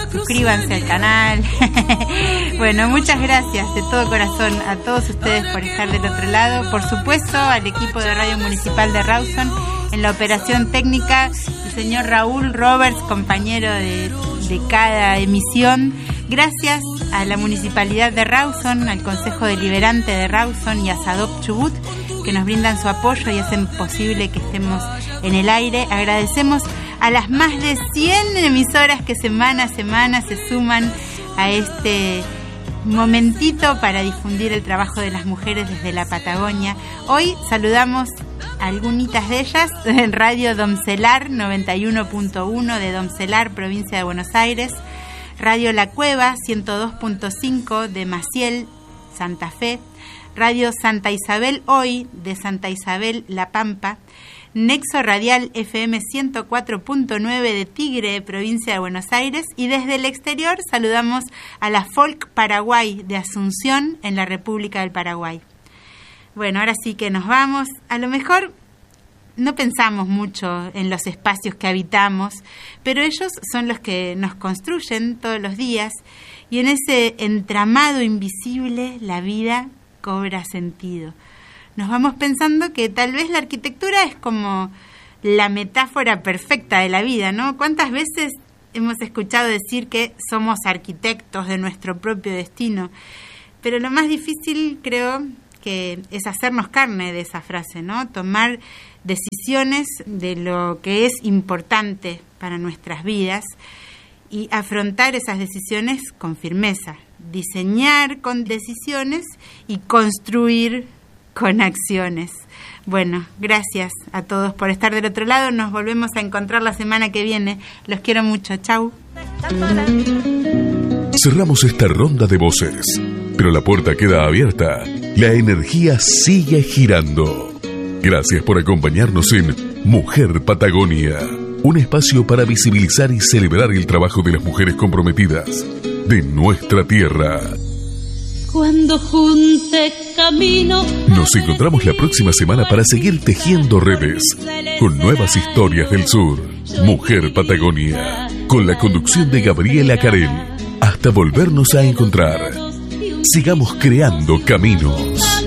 suscríbanse al canal. Bueno, muchas gracias de todo corazón a todos ustedes por estar del otro lado. Por supuesto, al equipo de Radio Municipal de Rawson, en la operación técnica, el señor Raúl Roberts, compañero de cada emisión. Gracias a la Municipalidad de Rawson, al Consejo Deliberante de Rawson y a SADOC Chubut, que nos brindan su apoyo y hacen posible que estemos en el aire. Agradecemos a las más de 100 emisoras que semana a semana se suman a este momentito para difundir el trabajo de las mujeres desde la Patagonia. Hoy saludamos a algunitas de ellas en Radio Domcelar 91.1 de Domcelar, provincia de Buenos Aires, Radio La Cueva 102.5 de Maciel, Santa Fe, Radio Santa Isabel Hoy de Santa Isabel, La Pampa, Nexo Radial FM 104.9 de Tigre, provincia de Buenos Aires, y desde el exterior saludamos a la Folk Paraguay de Asunción, en la República del Paraguay. Bueno, ahora sí que nos vamos. A lo mejor no pensamos mucho en los espacios que habitamos, pero ellos son los que nos construyen todos los días, y en ese entramado invisible la vida cobra sentido. Nos vamos pensando que tal vez la arquitectura es como la metáfora perfecta de la vida, ¿no? ¿Cuántas veces hemos escuchado decir que somos arquitectos de nuestro propio destino? Pero lo más difícil, creo, que es hacernos carne de esa frase, ¿no? Tomar decisiones de lo que es importante para nuestras vidas y afrontar esas decisiones con firmeza, diseñar con decisiones y construir con acciones. Bueno, gracias a todos por estar del otro lado. Nos volvemos a encontrar la semana que viene. Los quiero mucho. Chau. Cerramos esta ronda de voces, pero la puerta queda abierta. La energía sigue girando. Gracias por acompañarnos en Mujer Patagonia, un espacio para visibilizar y celebrar el trabajo de las mujeres comprometidas de nuestra tierra. Cuando junte camino. Nos encontramos la próxima semana para seguir tejiendo redes con nuevas historias del sur. Mujer Patagonia, con la conducción de Gabriela Carel. Hasta volvernos a encontrar. Sigamos creando caminos.